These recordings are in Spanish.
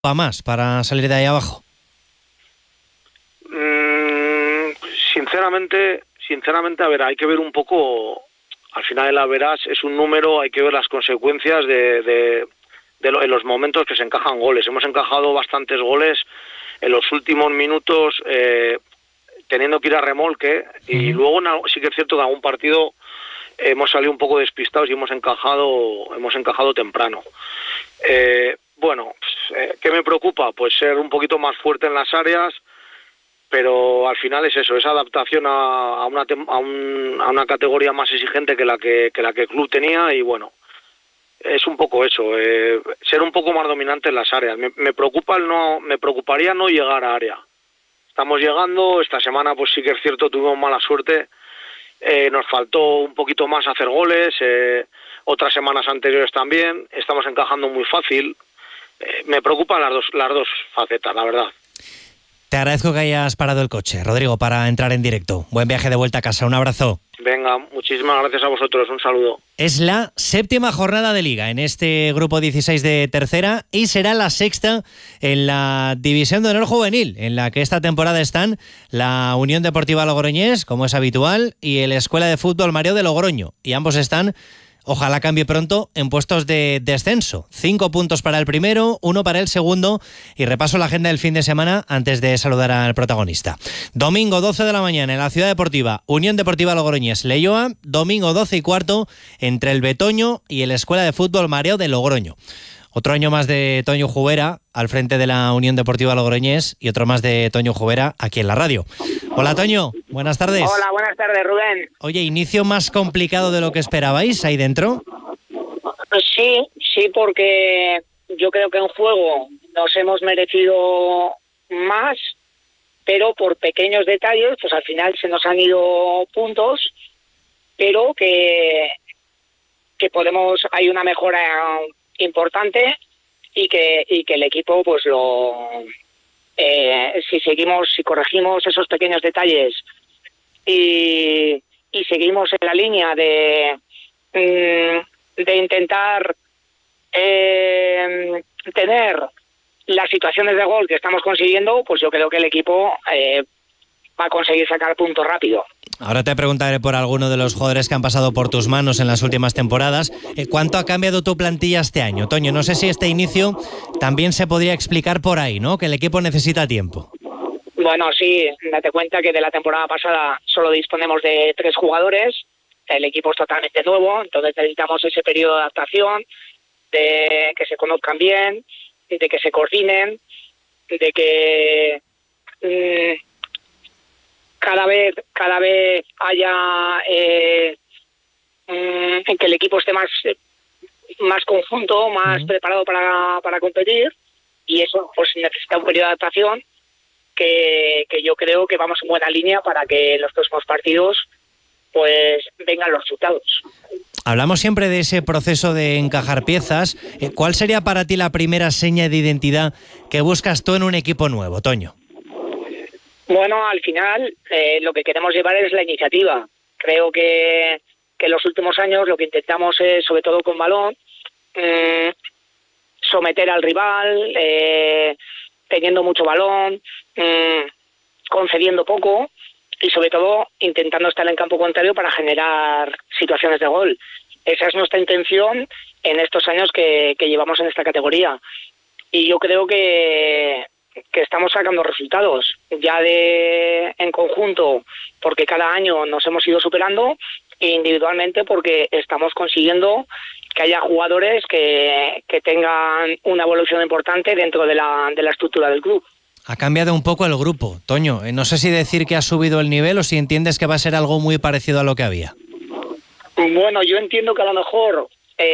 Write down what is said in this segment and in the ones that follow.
¿Va más para salir de ahí abajo? Sinceramente, a ver, hay que ver un poco. Al final el average es un número, hay que ver las consecuencias en los momentos que se encajan goles. Hemos encajado bastantes goles en los últimos minutos, teniendo que ir a remolque, y luego sí que es cierto que en algún partido hemos salido un poco despistados y hemos encajado temprano. ¿Qué me preocupa? Pues ser un poquito más fuerte en las áreas, pero al final es eso, esa adaptación a una categoría más exigente que la que el club tenía, y bueno, es un poco eso, ser un poco más dominante en las áreas. Me preocuparía no llegar a área. Estamos llegando, esta semana pues sí que es cierto, tuvimos mala suerte, nos faltó un poquito más hacer goles, otras semanas anteriores también, estamos encajando muy fácil. Me preocupan las dos facetas, la verdad. Te agradezco que hayas parado el coche, Rodrigo, para entrar en directo. Buen viaje de vuelta a casa, un abrazo. Venga, muchísimas gracias a vosotros, un saludo. Es la 7ª jornada de Liga en este grupo 16 de tercera y será la 6ª en la División de Honor Juvenil, en la que esta temporada están la Unión Deportiva Logroñés, como es habitual, y el Escuela de Fútbol Mareo de Logroño. Y ambos están, ojalá cambie pronto, en puestos de descenso. 5 puntos para el primero, 1 para el segundo. Y repaso la agenda del fin de semana antes de saludar al protagonista. Domingo 12 de la mañana en la Ciudad Deportiva, Unión Deportiva Logroñés Leioa. Domingo 12:15 entre el Betoño y el Escuela de Fútbol Mareo de Logroño. Otro año más de Toño Jubera al frente de la Unión Deportiva Logroñés y otro más de Toño Jubera aquí en la radio. Hola, Toño, buenas tardes. Hola, buenas tardes, Rubén. Oye, ¿inicio más complicado de lo que esperabais ahí dentro? Pues sí, porque yo creo que en juego nos hemos merecido más, pero por pequeños detalles, pues al final se nos han ido puntos, pero que hay una mejora importante y que el equipo pues si corregimos esos pequeños detalles y seguimos en la línea de intentar tener las situaciones de gol que estamos consiguiendo, pues yo creo que el equipo va a conseguir sacar puntos rápido. Ahora te preguntaré por alguno de los jugadores que han pasado por tus manos en las últimas temporadas. ¿Cuánto ha cambiado tu plantilla este año, Toño? No sé si este inicio también se podría explicar por ahí, ¿no? Que el equipo necesita tiempo. Bueno, sí, date cuenta que de la temporada pasada solo disponemos de 3 jugadores. El equipo es totalmente nuevo, entonces necesitamos ese periodo de adaptación, de que se conozcan bien, de que se coordinen, de que cada vez haya en que el equipo esté más conjunto, más preparado para competir, y eso pues necesita un periodo de adaptación que yo creo que vamos en buena línea para que en los próximos partidos pues vengan los resultados. Hablamos siempre de ese proceso de encajar piezas. ¿Cuál sería para ti la primera seña de identidad que buscas tú en un equipo nuevo, Toño? Bueno, al final lo que queremos llevar es la iniciativa. Creo que en los últimos años lo que intentamos es, sobre todo con balón, someter al rival, teniendo mucho balón, concediendo poco y sobre todo intentando estar en campo contrario para generar situaciones de gol. Esa es nuestra intención en estos años que llevamos en esta categoría. Y yo creo que estamos sacando resultados ya en conjunto, porque cada año nos hemos ido superando, e individualmente porque estamos consiguiendo que haya jugadores que tengan una evolución importante dentro de la estructura del club. Ha cambiado un poco el grupo, Toño. No sé si decir que ha subido el nivel o si entiendes que va a ser algo muy parecido a lo que había. Bueno, yo entiendo que a lo mejor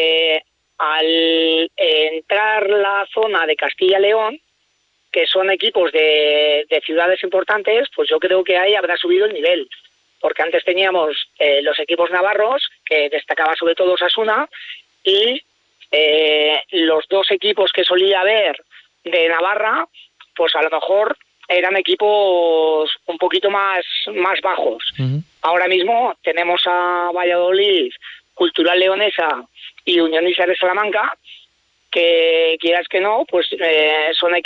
al entrar la zona de Castilla y León, que son equipos de ciudades importantes, pues yo creo que ahí habrá subido el nivel. Porque antes teníamos los equipos navarros, que destacaba sobre todo Osasuna, y los 2 equipos que solía haber de Navarra, pues a lo mejor eran equipos un poquito más bajos. Uh-huh. Ahora mismo tenemos a Valladolid, Cultural Leonesa y Unión Isar de Salamanca, que quieras que no, pues son